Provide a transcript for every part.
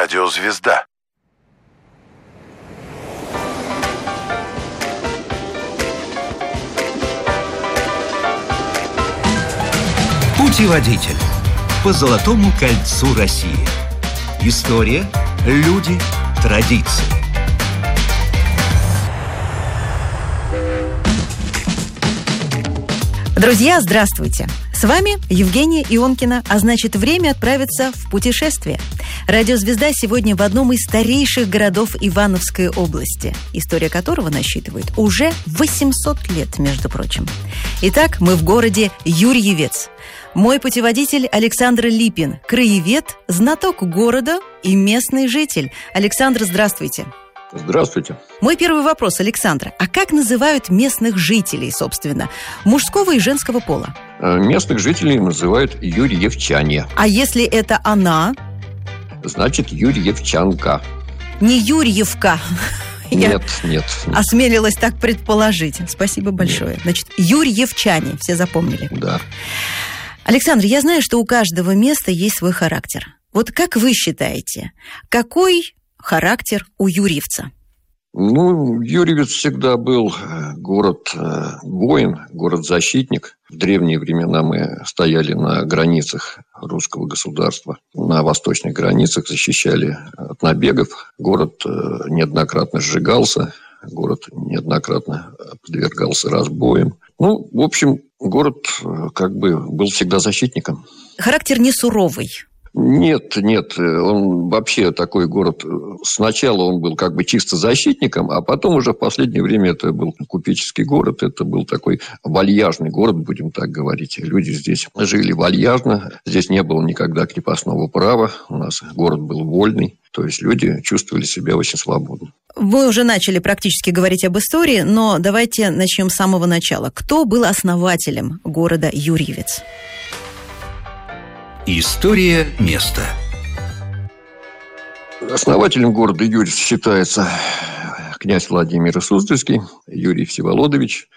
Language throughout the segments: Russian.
Радиозвезда. Путеводитель по Золотому кольцу России. История, люди, традиции. Друзья, здравствуйте! С вами Евгения Ионкина, а значит, время отправиться в путешествие. Радиозвезда сегодня в одном из старейших городов Ивановской области, история которого насчитывает уже 800 лет, между прочим. Итак, мы в городе Юрьевец. Мой путеводитель Александр Липин, краевед, знаток города и местный житель. Александр, здравствуйте. Здравствуйте. Мой первый вопрос, Александр. А как называют местных жителей, собственно, мужского и женского пола? Местных жителей называют юрьевчане. А если это она? Значит, юрьевчанка. Не Юрьевка. Нет. Осмелилась так предположить. Спасибо большое. Нет. Значит, юрьевчане, все запомнили. Да. Александр, я знаю, что у каждого места есть свой характер. Вот как вы считаете, какой характер у юрьевца? Юрьевец всегда был город-воин, город-защитник. В древние времена мы стояли на границах русского государства, на восточных границах, защищали от набегов. Город неоднократно сжигался, город неоднократно подвергался разбоям. В общем, город был всегда защитником. Характер не суровый. Нет, он вообще такой город. Сначала он был чисто защитником, а потом уже в последнее время это был купеческий город, это был такой вальяжный город, будем так говорить. Люди здесь жили вальяжно, здесь не было никогда крепостного права, у нас город был вольный, то есть люди чувствовали себя очень свободно. Вы уже начали практически говорить об истории, но давайте начнем с самого начала. Кто был основателем города Юрьевец? История места. Основателем города Юрьевец считается князь Владимир Суздальский, Юрий Всеволодович.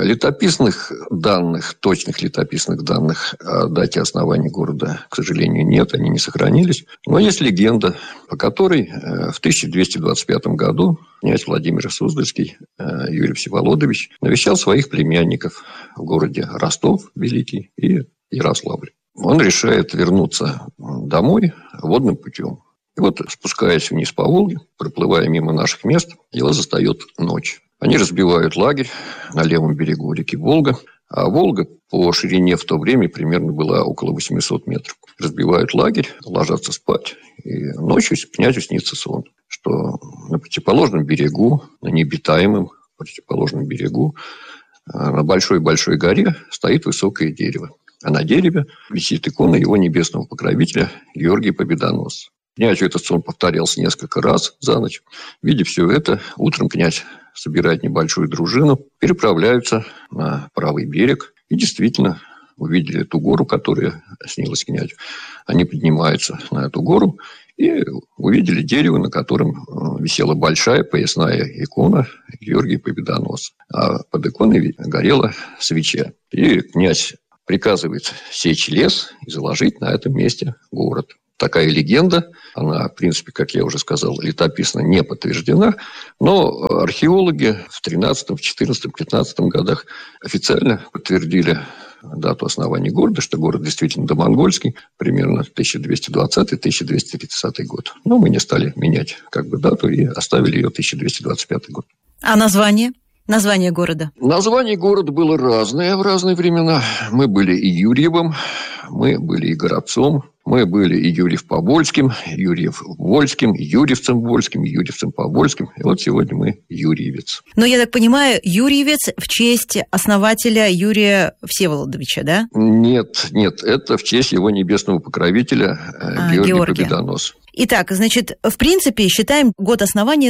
Точных летописных данных о дате основания города, к сожалению, нет, они не сохранились. Но есть легенда, по которой в 1225 году князь Владимир Суздальский, Юрий Всеволодович, навещал своих племянников в городе Ростов Великий и Ярославль. Он решает вернуться домой водным путем. И спускаясь вниз по Волге, проплывая мимо наших мест, его застает ночь. Они разбивают лагерь на левом берегу реки Волга. А Волга по ширине в то время примерно была около 800 метров. Разбивают лагерь, ложатся спать. И ночью князю снится сон, что на противоположном берегу, на необитаемом противоположном берегу, на большой-большой горе стоит высокое дерево. А на дереве висит икона его небесного покровителя Георгия Победоносца. Князю этот сон повторялся несколько раз за ночь. Видя все это, утром князь собирает небольшую дружину, переправляются на правый берег и действительно увидели эту гору, которая снилась князю. Они поднимаются на эту гору и увидели дерево, на котором висела большая поясная икона Георгия Победоносца. А под иконой горела свеча. И князь приказывает сечь лес и заложить на этом месте город. Такая легенда, она, в принципе, как я уже сказал, летописно не подтверждена, но археологи в 13, 14, 15 годах официально подтвердили дату основания города, что город действительно домонгольский, примерно 1220-1230 год. Но мы не стали менять дату и оставили ее 1225 год. А название? Название города? Название города было разное в разные времена. Мы были и Юрьевым, мы были и Горобцом, мы были и Юрьев-Побольским, Юрьев-Вольским, Юрьевцем-Вольским, Юрьевцем-Побольским. И сегодня мы Юрьевец. Но я так понимаю, Юрьевец в честь основателя Юрия Всеволодовича, да? Нет, это в честь его небесного покровителя Георгия Победоносца. Итак, значит, в принципе, считаем год основания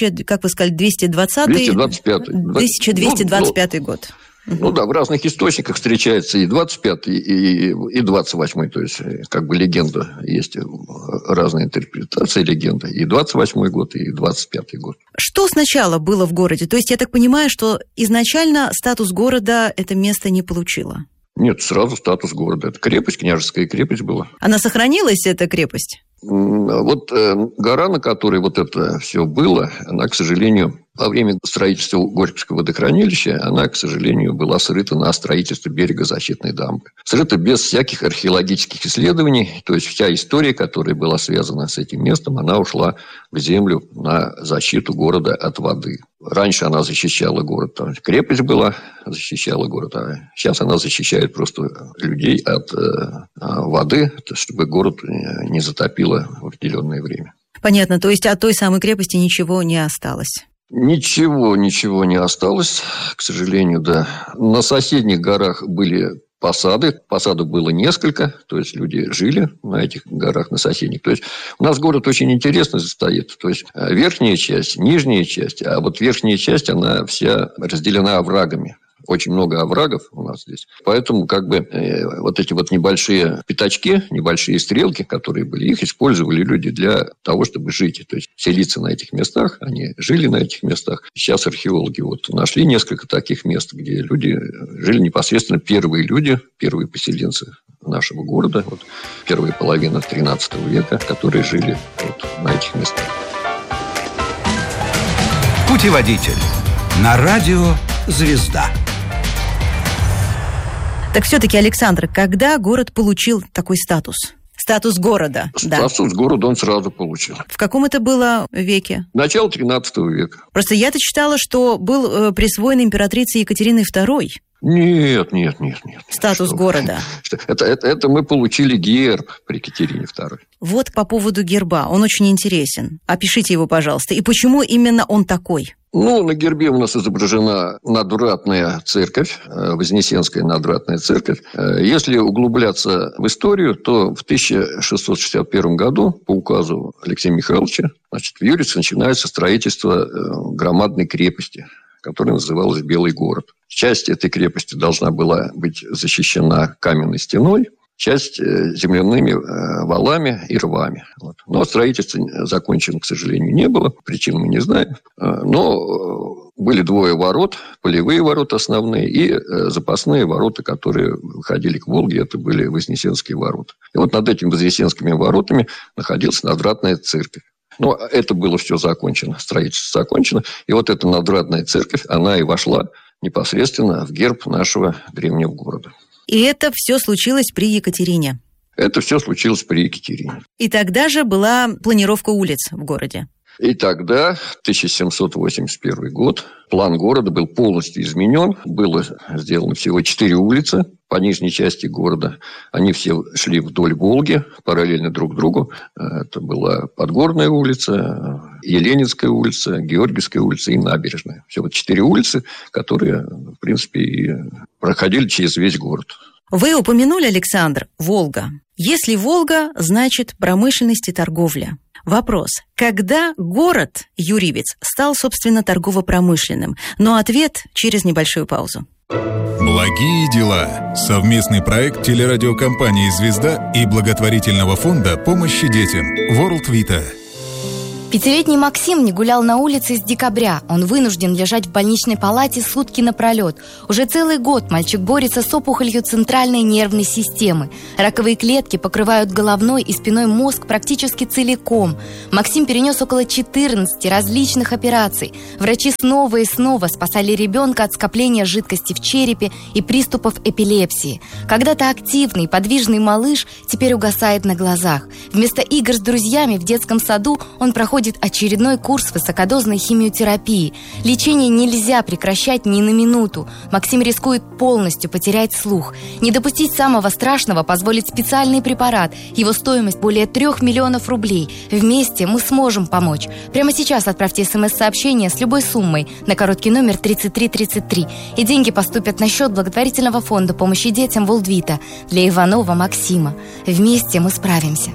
1225 год. В разных источниках встречается и 25-й, и 28-й. То есть, легенда. Есть разные интерпретации легенды. И 28-й год, и 25-й год. Что сначала было в городе? То есть, я так понимаю, что изначально статус города это место не получило? Нет, сразу статус города. Это крепость, княжеская крепость была. Она сохранилась, эта крепость? Вот гора, на которой вот это все было, она, к сожалению, во время строительства Горьковского водохранилища, она, к сожалению, была срыта на строительство берегозащитной дамбы. Срыта без всяких археологических исследований. То есть, вся история, которая была связана с этим местом, она ушла в землю на защиту города от воды. Раньше она защищала город, там крепость была, защищала город, а сейчас она защищает просто людей от воды, чтобы город не затопило в определенное время. Понятно, то есть от той самой крепости ничего не осталось? Ничего не осталось, к сожалению, да. На соседних горах были посады. Посадов было несколько, то есть люди жили на этих горах, на соседних. То есть у нас город очень интересно состоит. То есть верхняя часть, нижняя часть, а вот верхняя часть, она вся разделена оврагами. Очень много оврагов у нас здесь. Поэтому вот эти вот небольшие пятачки, небольшие стрелки, которые были, их использовали люди для того, чтобы жить. То есть селиться на этих местах. Они жили на этих местах. Сейчас археологи вот нашли несколько таких мест, где люди жили непосредственно первые люди, первые поселенцы нашего города. Вот, первая половина 13 века, которые жили вот на этих местах. Путеводитель. На радио «Звезда». Так все-таки, Александр, когда город получил такой статус? Статус города. Статус города он сразу получил. В каком это было веке? Начало 13 века. Просто я-то читала, что был присвоен императрице Екатериной II. Нет. Статус города. Это мы получили герб при Екатерине II. Вот по поводу герба. Он очень интересен. Опишите его, пожалуйста. И почему именно он такой? На гербе у нас изображена надвратная церковь, Вознесенская надвратная церковь. Если углубляться в историю, то в 1661 году по указу Алексея Михайловича в Юрице начинается строительство громадной крепости, которая называлась Белый город. Часть этой крепости должна была быть защищена каменной стеной, часть земляными валами и рвами. Вот. Но строительство закончено, к сожалению, не было. Причин мы не знаем. Но были двое ворот, полевые ворота основные и запасные ворота, которые выходили к Волге. Это были Вознесенские ворота. И вот над этими Вознесенскими воротами находилась надвратная церковь. Но это было все закончено, строительство закончено. И вот эта надвратная церковь, она и вошла непосредственно в герб нашего древнего города. И это все случилось при Екатерине? Это все случилось при Екатерине. И тогда же была планировка улиц в городе? И тогда, 1781 год, план города был полностью изменен. Было сделано всего 4 улицы по нижней части города. Они все шли вдоль Волги, параллельно друг другу. Это была Подгорная улица, Еленинская улица, Георгиевская улица и Набережная. Всего 4 улицы, которые, в принципе, и проходили через весь город. Вы упомянули, Александр, Волга. Если Волга, значит промышленность и торговля. Вопрос. Когда город Юрьевец стал, собственно, торгово-промышленным? Но ответ через небольшую паузу. Благие дела. Совместный проект телерадиокомпании «Звезда» и благотворительного фонда помощи детям World Vita. Пятилетний Максим не гулял на улице с декабря. Он вынужден лежать в больничной палате сутки напролет. Уже целый год мальчик борется с опухолью центральной нервной системы. Раковые клетки покрывают головной и спиной мозг практически целиком. Максим перенес около 14 различных операций. Врачи снова и снова спасали ребенка от скопления жидкости в черепе и приступов эпилепсии. Когда-то активный, подвижный малыш теперь угасает на глазах. Вместо игр с друзьями в детском саду он проходит очередной курс высокодозной химиотерапии. Лечение нельзя прекращать ни на минуту. Максим рискует полностью потерять слух. Не допустить самого страшного позволит специальный препарат. Его стоимость более 3 миллионов рублей. Вместе мы сможем помочь. Прямо сейчас отправьте смс-сообщение с любой суммой на короткий номер 3333. И деньги поступят на счет благотворительного фонда помощи детям World Vita для Иванова Максима. Вместе мы справимся.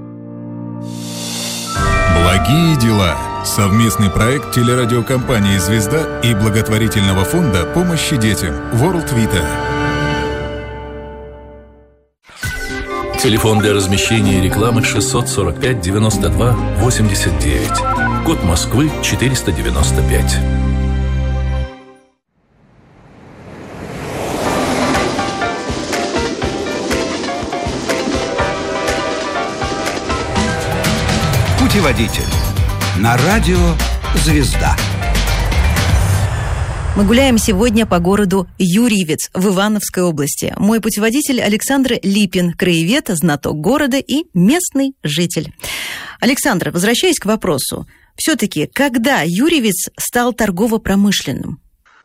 Благие дела. Совместный проект телерадиокомпании «Звезда» и благотворительного фонда помощи детям World Vita. Телефон для размещения рекламы 645 92 89. Код Москвы 495. Путеводитель на радио «Звезда». Мы гуляем сегодня по городу Юрьевец в Ивановской области. Мой путеводитель Александр Липин, краевед, знаток города и местный житель. Александр, возвращаясь к вопросу, все-таки, когда Юрьевец стал торгово-промышленным?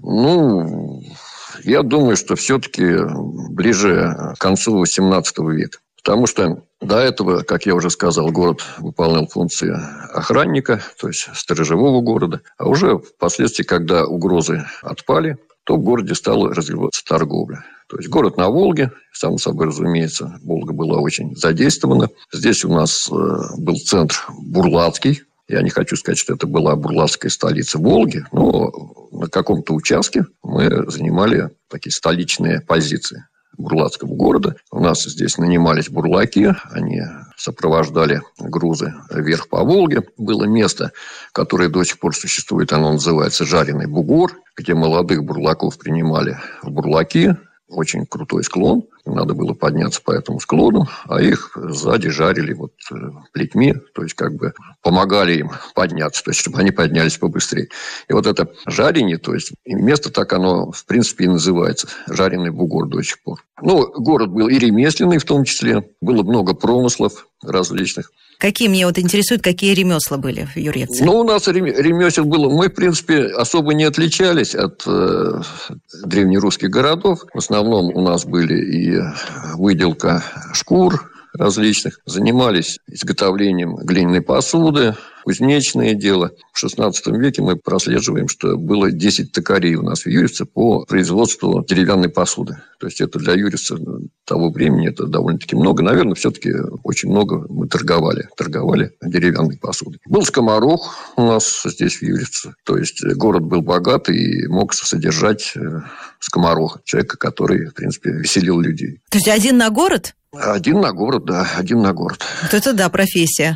Я думаю, что все-таки ближе к концу XVIII века. Потому что до этого, как я уже сказал, город выполнял функции охранника, то есть сторожевого города. А уже впоследствии, когда угрозы отпали, то в городе стала развиваться торговля. То есть город на Волге, само собой разумеется, Волга была очень задействована. Здесь у нас был центр Бурлацкий. Я не хочу сказать, что это была бурлацкая столица Волги, но на каком-то участке мы занимали такие столичные позиции бурлацкого города. У нас здесь нанимались бурлаки, они сопровождали грузы вверх по Волге. Было место, которое до сих пор существует, оно называется Жареный бугор, где молодых бурлаков принимали в бурлаки. Очень крутой склон, надо было подняться по этому склону, а их сзади жарили плетьми, то есть помогали им подняться, то есть чтобы они поднялись побыстрее. И это жарение, то есть место так оно в принципе и называется, Жареный бугор до сих пор. Город был и ремесленный в том числе, было много промыслов различных. Какие, мне интересует, какие ремесла были в Юрьевце? У нас ремесел было. Мы, в принципе, особо не отличались от древнерусских городов. В основном у нас были и выделка шкур различных. Занимались изготовлением глиняной посуды, кузнечное дело. В XVI веке мы прослеживаем, что было 10 токарей у нас в Юрьевце по производству деревянной посуды. То есть это для Юрьевца того времени это довольно-таки много. Наверное, все-таки очень много мы торговали деревянной посудой. Был скоморох у нас здесь в Юрьевце. То есть город был богатый и мог содержать скомороха, человека, который, в принципе, веселил людей. То есть один на город? Один на город, да, один на город. Вот это да, профессия.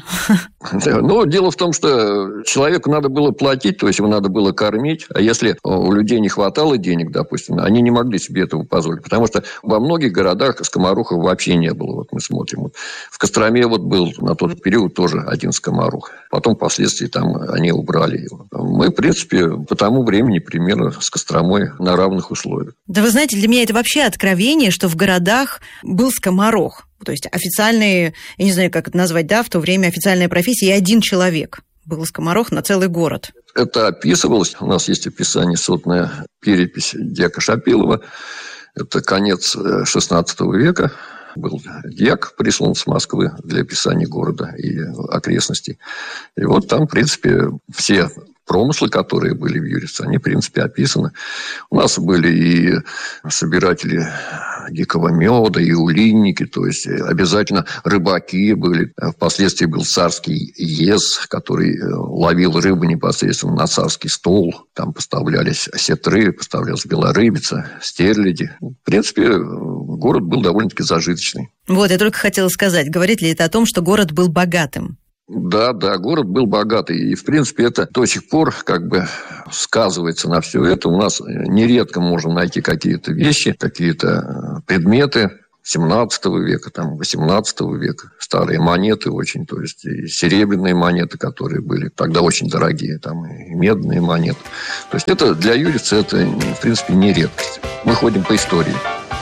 Дело в том, что человеку надо было платить, то есть его надо было кормить. А если у людей не хватало денег, допустим, они не могли себе этого позволить. Потому что во многих городах скоморохов вообще не было. Мы смотрим. В Костроме был на тот период тоже один скоморох. Потом впоследствии там они убрали его. Мы, в принципе, по тому времени примерно с Костромой на равных условиях. Да вы знаете, для меня это вообще откровение, что в городах был скоморох. То есть официальные, я не знаю, как это назвать, в то время официальная профессия, и один человек был скоморох на целый город. Это описывалось. У нас есть описание, сотная перепись дьяка Шапилова. Это конец XVI века. Был дьяк прислан с Москвы для описания города и окрестностей. И там, в принципе, все промыслы, которые были в Юрьевце, они, в принципе, описаны. У нас были и собиратели дикого меда, и улинники, то есть обязательно рыбаки были. Впоследствии был царский ез, который ловил рыбу непосредственно на царский стол. Там поставлялись осетры, поставлялась белорыбица, стерляди. В принципе, город был довольно-таки зажиточный. Я только хотела сказать, говорит ли это о том, что город был богатым? Да, город был богатый. И, в принципе, это до сих пор сказывается на все это. У нас нередко можно найти какие-то вещи, какие-то предметы 17 века, 18 века. Старые монеты очень, то есть и серебряные монеты, которые были тогда очень дорогие, и медные монеты. То есть это для Юрьевца это, в принципе, не редкость. Мы ходим по истории.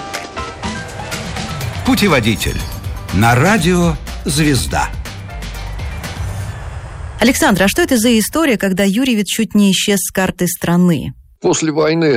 Путеводитель на радио «Звезда». Александр, а что это за история, когда Юрьевец чуть не исчез с карты страны? После войны